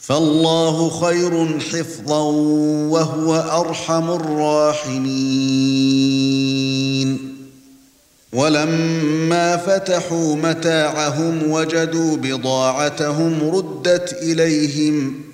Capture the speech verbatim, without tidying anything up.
فالله خير حفظا وهو أرحم الراحمين ولما فتحوا متاعهم وجدوا بضاعتهم ردت إليهم